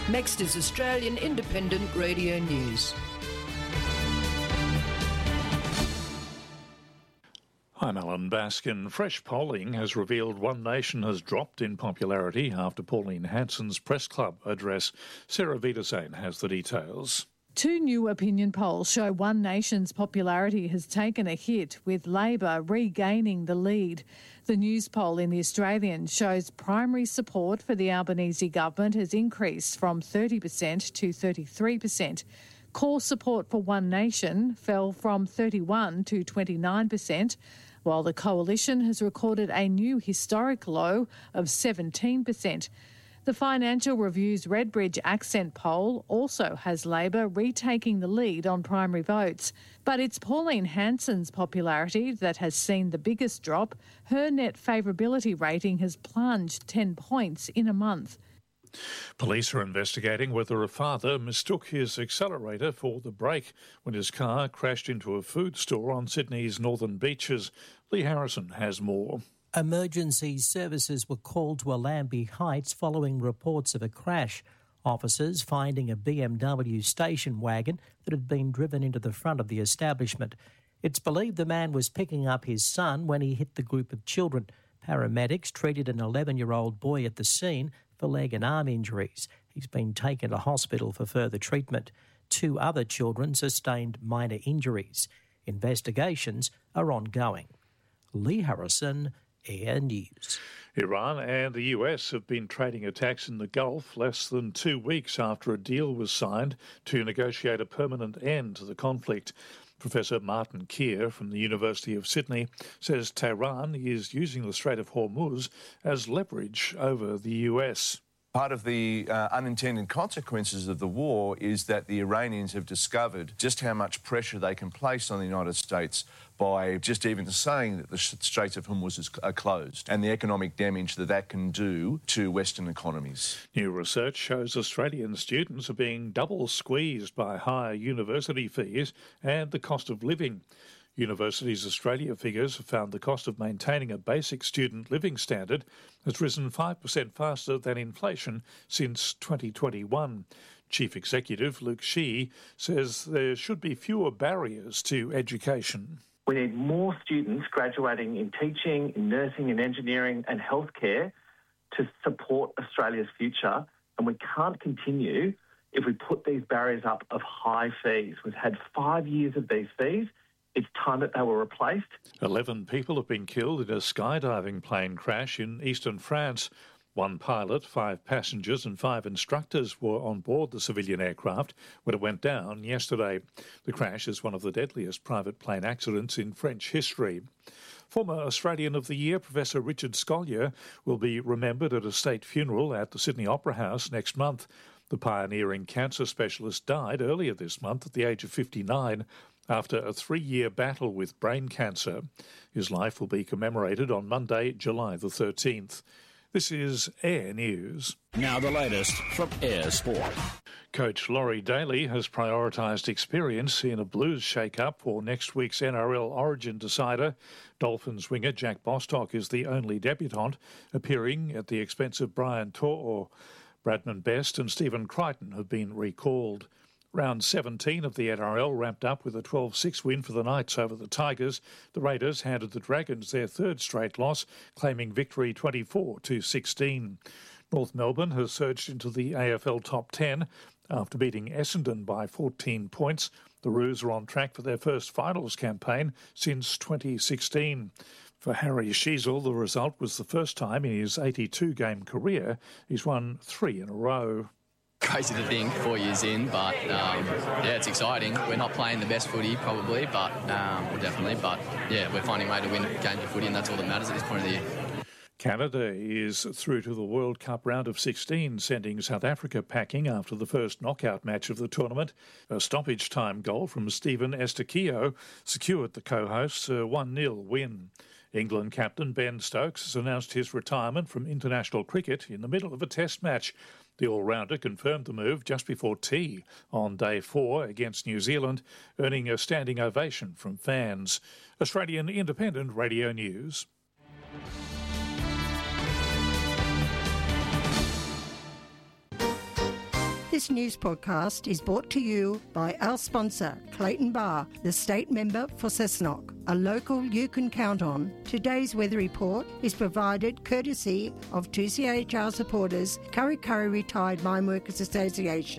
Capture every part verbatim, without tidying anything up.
Next is Australian Independent Radio News. I'm Alan Baskin. Fresh polling has revealed One Nation has dropped in popularity after Pauline Hanson's Press Club address. Sarah Wiedersehen has the details. Two new opinion polls show One Nation's popularity has taken a hit, with Labor regaining the lead. The news poll in The Australian shows primary support for the Albanese government has increased from thirty percent to thirty-three percent. Core support for One Nation fell from thirty-one to twenty-nine percent, while the Coalition has recorded a new historic low of seventeen percent. The Financial Review's Redbridge Accent poll also has Labor retaking the lead on primary votes. But it's Pauline Hanson's popularity that has seen the biggest drop. Her net favourability rating has plunged ten points in a month. Police are investigating whether a father mistook his accelerator for the brake when his car crashed into a food store on Sydney's northern beaches. Lee Harrison has more. Emergency services were called to Allambie Heights following reports of a crash. Officers finding a B M W station wagon that had been driven into the front of the establishment. It's believed the man was picking up his son when he hit the group of children. Paramedics treated an eleven-year-old boy at the scene for leg and arm injuries. He's been taken to hospital for further treatment. Two other children sustained minor injuries. Investigations are ongoing. Lee Harrison, Air News. Iran and the U S have been trading attacks in the Gulf less than two weeks after a deal was signed to negotiate a permanent end to the conflict. Professor Martin Keir from the University of Sydney says Tehran is using the Strait of Hormuz as leverage over the U S. Part of the uh, unintended consequences of the war is that the Iranians have discovered just how much pressure they can place on the United States by just even saying that the Straits of Hormuz is, are closed, and the economic damage that that can do to Western economies. New research shows Australian students are being double squeezed by higher university fees and the cost of living. Universities Australia figures have found the cost of maintaining a basic student living standard has risen five percent faster than inflation since twenty twenty-one. Chief Executive Luke Shee says there should be fewer barriers to education. We need more students graduating in teaching, in nursing, in engineering and healthcare to support Australia's future, and we can't continue if we put these barriers up of high fees. We've had five years of these fees. It's time that they were replaced. Eleven people have been killed in a skydiving plane crash in eastern France. One pilot, five passengers and five instructors were on board the civilian aircraft when it went down yesterday. The crash is one of the deadliest private plane accidents in French history. Former Australian of the Year Professor Richard Scolyer will be remembered at a state funeral at the Sydney Opera House next month. The pioneering cancer specialist died earlier this month at the age of fifty-nine. After a three-year battle with brain cancer. His life will be commemorated on Monday, July the thirteenth. This is Air News. Now the latest from Air Sport. Coach Laurie Daly has prioritised experience in a Blues shake-up for next week's N R L Origin decider. Dolphins winger Jack Bostock is the only debutant, appearing at the expense of Brian Tor. Bradman Best and Stephen Crichton have been recalled. Round seventeen of the N R L wrapped up with a twelve six win for the Knights over the Tigers. The Raiders handed the Dragons their third straight loss, claiming victory twenty-four to sixteen. North Melbourne has surged into the A F L top ten after beating Essendon by fourteen points. The Roos are on track for their first finals campaign since twenty sixteen. For Harry Sheezel, the result was the first time in his eighty-two game career he's won three in a row. Crazy to think, four years in, but um, yeah, it's exciting. We're not playing the best footy, probably, but um, well, definitely. But yeah, we're finding a way to win games of footy, and that's all that matters at this point of the year. Canada is through to the World Cup round of sixteen, sending South Africa packing after the first knockout match of the tournament. A stoppage time goal from Stephen Estaquio secured the co-hosts a one nil win. England captain Ben Stokes has announced his retirement from international cricket in the middle of a test match. The all-rounder confirmed the move just before tea on day four against New Zealand, earning a standing ovation from fans. Australian Independent Radio News. This news podcast is brought to you by our sponsor, Clayton Bar, the state member for Cessnock, a local you can count on. Today's weather report is provided courtesy of two C H R supporters, Curry Curry Retired Mine Workers Association.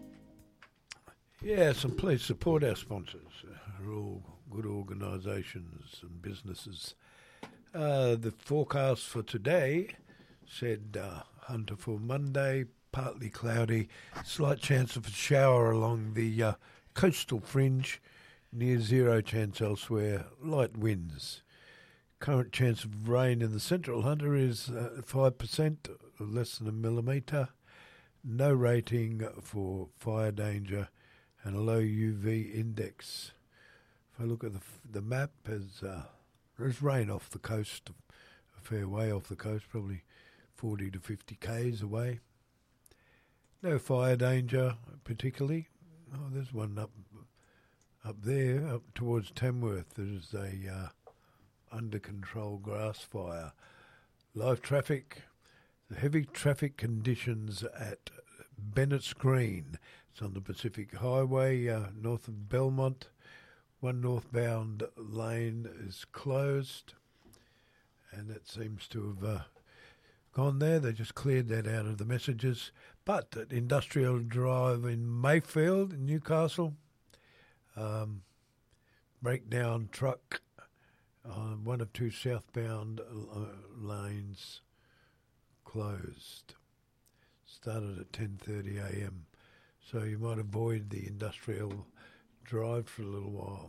Yes, and please support our sponsors. They're all good organisations and businesses. Uh, the forecast for today said uh, Hunter for Monday, partly cloudy, slight chance of a shower along the uh, coastal fringe, near zero chance elsewhere, light winds. Current chance of rain in the central Hunter is uh, five percent, less than a millimetre. No rating for fire danger and a low U V index. If I look at the, the map, there's, uh, there's rain off the coast, a fair way off the coast, probably forty to fifty k's away. No fire danger particularly. Oh, there's one up up there, up towards Tamworth. There's a uh, under control grass fire. Live traffic, the heavy traffic conditions at Bennett's Green. It's on the Pacific Highway, uh, north of Belmont. One northbound lane is closed, and it seems to have uh, gone there. They just cleared that out of the messages. But at Industrial Drive in Mayfield, in Newcastle, um, breakdown truck on one of two southbound uh, lanes closed. Started at ten thirty a m, so you might avoid the Industrial Drive for a little while.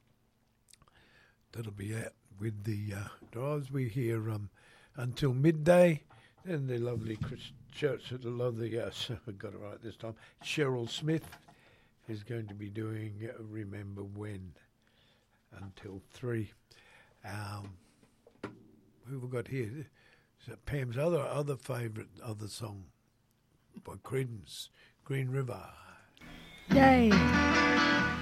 That'll be out with the uh, drives. We hear um, until midday. And the lovely Chris Church, the lovely, uh, I got it right this time, Cheryl Smith is going to be doing uh, Remember When until three. Um, who have we got here? Is that Pam's other other favourite other song by Creedence, Green River. Yay!